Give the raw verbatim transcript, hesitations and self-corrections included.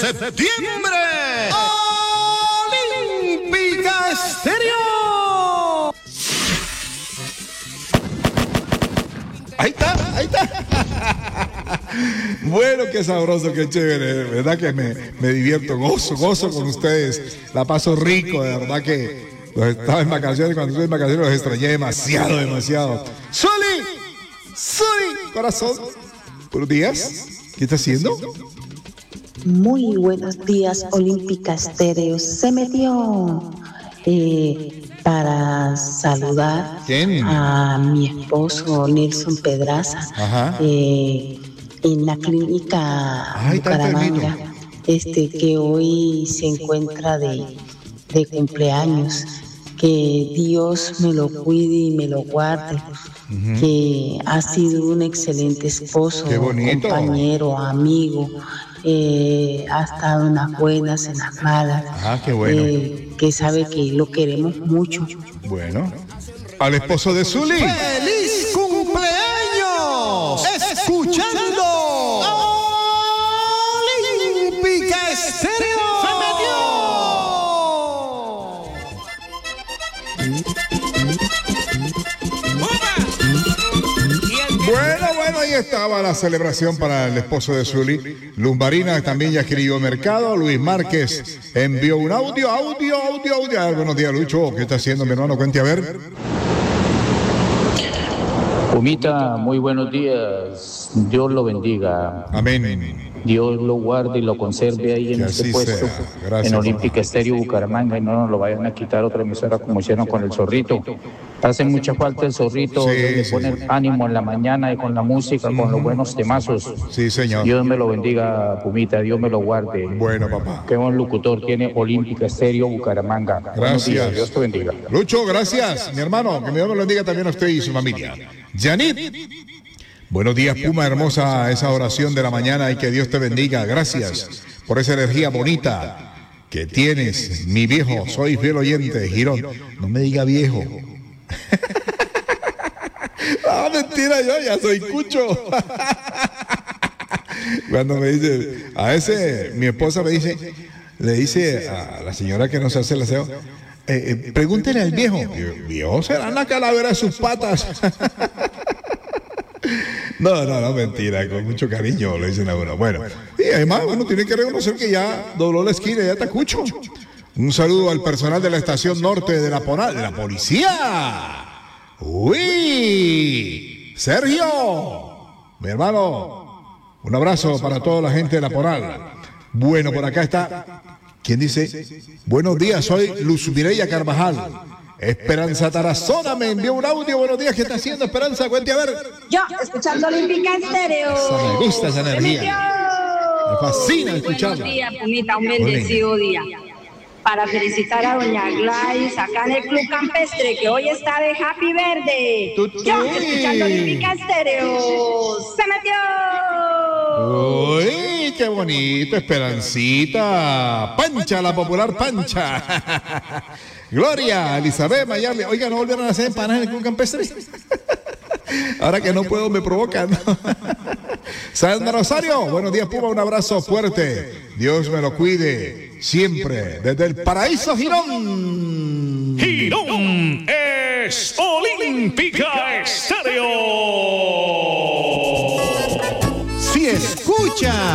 septiembre. Olímpica Estéreo. Ahí está, ahí está. Bueno, qué sabroso, qué chévere. De verdad que me, me divierto, gozo, gozo con ustedes. La paso rico, de verdad que los estaba en vacaciones. Cuando estuve en vacaciones los extrañé demasiado, demasiado. ¡Soli! ¡Soli! Corazón. Buenos días. ¿Qué está haciendo? Muy buenos días, Olímpica Estéreo. Se metió eh, para saludar ¿Quién? a mi esposo Nelson Pedraza. Ajá. Eh, en la clínica Ay, está Bucaramanga, enfermito. este, que hoy se encuentra de, de cumpleaños. Que Dios me lo cuide y me lo guarde. Uh-huh. Que ha sido un excelente esposo, compañero, amigo. Eh, ha estado en las buenas, en las malas. Ah, qué bueno. Eh, que sabe que lo queremos mucho. Bueno. Al esposo de Zuli. ¡Feliz cumpleaños! Escuchando Olímpica Estéreo. ¡Se metió! Bueno, bueno, ahí estaba la celebración para el esposo de Zuli. Luz Marina también ya escribió Mercado. Luis Márquez envió un audio, audio, audio, audio. Buenos días, Lucho. ¿Qué está haciendo, mi hermano? Cuente a ver. Pumita, muy buenos días. Dios lo bendiga. Amén. Dios lo guarde y lo conserve ahí en este puesto, en Olímpica Estéreo Bucaramanga, y no nos lo vayan a quitar otra emisora como hicieron con el Zorrito. Hace mucha falta el Zorrito, sí, le sí, pone sí. ánimo en la mañana y con la música, sí. con los buenos temazos. Sí, señor. Dios me lo bendiga, Pumita, Dios me lo guarde. Bueno, papá. Qué buen locutor tiene Olímpica Estéreo Bucaramanga. Gracias. Dios te bendiga. Lucho, gracias, mi hermano. Que Dios me lo bendiga también a usted y su familia. Yanit. Buenos días, Puma, hermosa esa oración de la mañana y que Dios te bendiga. Gracias por esa energía bonita que tienes, mi viejo. Soy fiel oyente, Girón. No me diga viejo. Ah, mentira, yo ya soy cucho. Cuando me dice, a ese, mi esposa me dice, le dice a la señora que nos hace el aseo, eh, eh, pregúntele al viejo. Viejo será la calavera de sus patas. No, no, no, mentira, con mucho cariño lo dicen a uno. Bueno, y además uno tiene que reconocer que ya dobló la esquina, ya está cucho. Un saludo al personal de la estación norte de la, Pona, de la policía. ¡Uy! ¡Sergio! Mi hermano, un abrazo para toda la gente de la Poral. Bueno, por acá está. ¿Quién dice? Buenos días, soy Luz Mireya Carvajal. Esperanza Tarazona me envió un audio. Buenos días, ¿qué está haciendo Esperanza? Cuente a ver. Yo, escuchando Olímpica Estéreo. Esa me gusta esa energía. Me fascina escucharla. Buenos días, Pumita, un bendecido día. Para felicitar a doña Gladys acá en el Club Campestre, que hoy está de Happy Verde. Yo, escuchando Olímpica Estéreo. ¡Se metió! ¡Uy, qué bonito, Esperancita! ¡Pancha, la popular Pancha! Gloria, Elizabeth, Mayarle. Oiga, ¿no volvieron a hacer empanadas en el Club Campestre? Ahora que no puedo, me provocan. Sandra Rosario, buenos días, Puma, un abrazo fuerte. Dios me lo cuide siempre, desde el paraíso Girón. Girón es Olímpica Estéreo. Si escucha